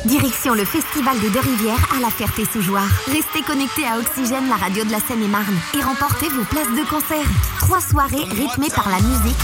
Direction le Festival des Deux-Rivières à la Ferté-Sous-Jouarre. Restez connectés à Oxygène, la radio de la Seine-et-Marne, et remportez vos places de concert. 3 soirées rythmées par la musique